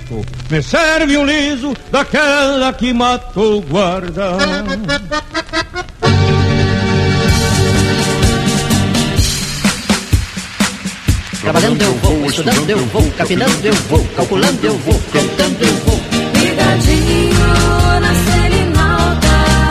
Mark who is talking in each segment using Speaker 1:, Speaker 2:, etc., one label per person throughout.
Speaker 1: mato, me serve um liso daquela que matou guarda.
Speaker 2: Trabalhando eu vou, estudando eu vou, capinando eu vou, calculando eu vou, cantando eu vou.
Speaker 3: Ligadinho na Selinalta.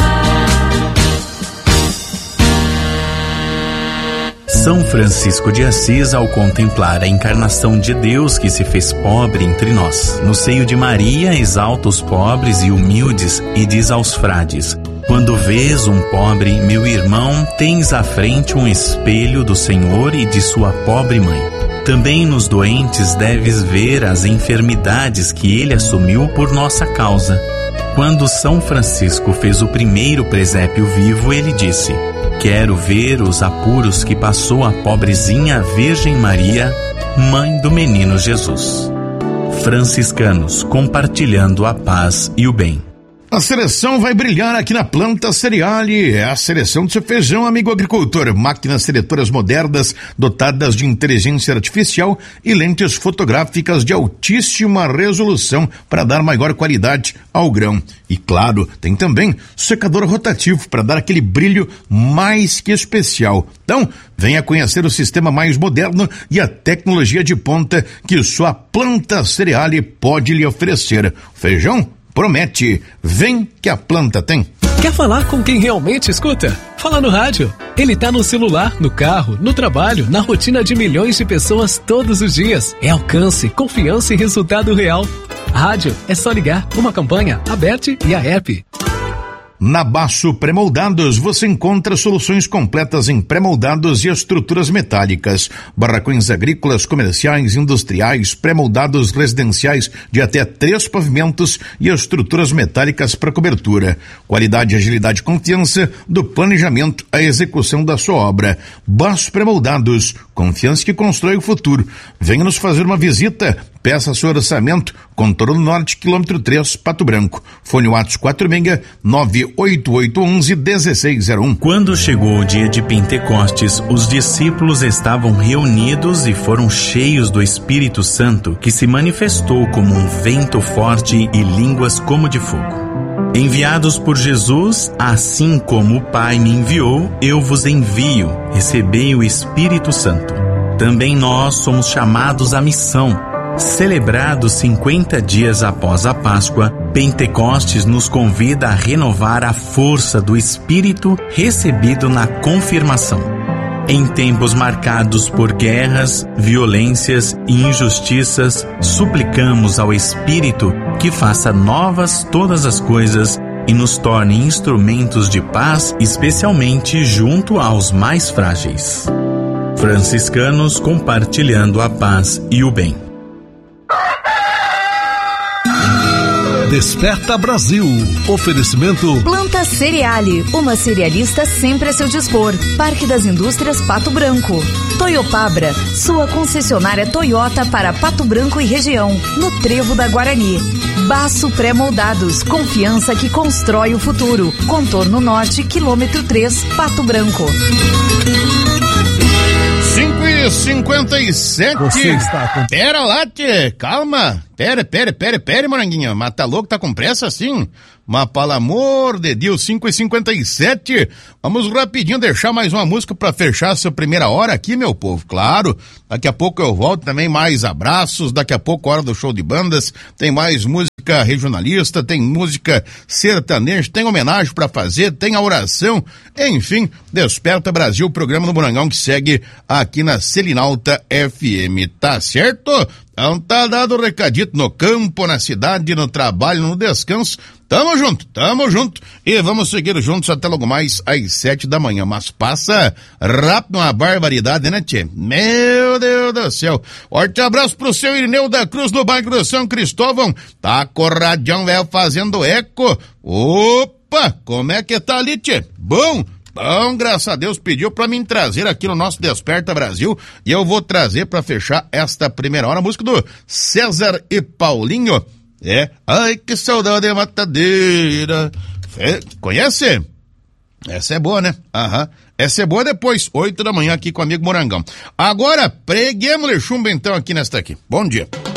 Speaker 4: São Francisco de Assis, ao contemplar a encarnação de Deus que se fez pobre entre nós, no seio de Maria exalta os pobres e humildes e diz aos frades: quando vês um pobre, meu irmão, tens à frente um espelho do Senhor e de sua pobre mãe. Também nos doentes deves ver as enfermidades que ele assumiu por nossa causa. Quando São Francisco fez o primeiro presépio vivo, ele disse: quero ver os apuros que passou a pobrezinha Virgem Maria, mãe do menino Jesus. Franciscanos, compartilhando a paz e o bem.
Speaker 5: A seleção vai brilhar aqui na Planta Cereale. É a seleção do seu feijão, amigo agricultor. Máquinas seletoras modernas, dotadas de inteligência artificial e lentes fotográficas de altíssima resolução para dar maior qualidade ao grão. E claro, tem também secador rotativo para dar aquele brilho mais que especial. Então, venha conhecer o sistema mais moderno e a tecnologia de ponta que só a Planta Cereale pode lhe oferecer. Feijão? Promete, vem que a planta tem.
Speaker 6: Quer falar com quem realmente escuta? Fala no rádio. Ele tá no celular, no carro, no trabalho, na rotina de milhões de pessoas todos os dias. É alcance, confiança e resultado real. Rádio é só ligar, uma campanha, a Bet e a app.
Speaker 5: Na Baço Pré-Moldados você encontra soluções completas em pré-moldados e estruturas metálicas, barracões agrícolas, comerciais, industriais, pré-moldados residenciais de até 3 pavimentos e estruturas metálicas para cobertura. Qualidade, agilidade e confiança do planejamento à execução da sua obra. Baço Pré-Moldados, confiança que constrói o futuro. Venha nos fazer uma visita. Peça seu orçamento, Contorno Norte, quilômetro 3, Pato Branco. Fone WhatsApp 46-98811-1601.
Speaker 4: Quando chegou o dia de Pentecostes, os discípulos estavam reunidos e foram cheios do Espírito Santo, que se manifestou como um vento forte e línguas como de fogo. Enviados por Jesus, assim como o Pai me enviou, eu vos envio. Recebei o Espírito Santo. Também nós somos chamados à missão. Celebrado 50 dias após a Páscoa, Pentecostes nos convida a renovar a força do Espírito recebido na confirmação. Em tempos marcados por guerras, violências e injustiças, suplicamos ao Espírito que faça novas todas as coisas e nos torne instrumentos de paz, especialmente junto aos mais frágeis. Franciscanos compartilhando a paz e o bem.
Speaker 7: Desperta Brasil. Oferecimento
Speaker 8: Planta Cereale, uma cerealista sempre a seu dispor. Parque das Indústrias Pato Branco. Toyopabra, sua concessionária Toyota para Pato Branco e região, no Trevo da Guarani. Baço Pré-Moldados, confiança que constrói o futuro. Contorno Norte, quilômetro 3, Pato Branco.
Speaker 5: 5h57.
Speaker 7: Você está com...
Speaker 5: Pera lá, tchê. Calma. Pera, moranguinho. Mas tá louco, tá com pressa assim? Mas, pelo amor de Deus, 5h57. Vamos rapidinho deixar mais uma música pra fechar essa primeira hora aqui, meu povo. Claro, daqui a pouco eu volto também, mais abraços. Daqui a pouco, hora do show de bandas. Tem mais música regionalista, tem música sertaneja, tem homenagem pra fazer, tem a oração. Enfim, Desperta Brasil, programa do Morangão que segue aqui na Selinalta FM. Tá certo? Então tá dado o recadito no campo, na cidade, no trabalho, no descanso. Tamo junto. E vamos seguir juntos até logo mais às 7 da manhã. Mas passa rápido, uma barbaridade, né, tchê? Meu Deus do céu. Forte abraço pro seu Irineu da Cruz do bairro do São Cristóvão. Tá corradião, velho, fazendo eco. Opa, como é que tá ali, tchê? Bom, graças a Deus, pediu pra mim trazer aqui no nosso Desperta Brasil, e eu vou trazer pra fechar esta primeira hora a música do César e Paulinho. Ai que saudade de matadeira. Conhece? Essa é boa, né? Aham. Essa é boa depois, 8 da manhã aqui com o amigo Morangão. Agora, preguemos-lhe chumbo então aqui nesta aqui. Bom dia.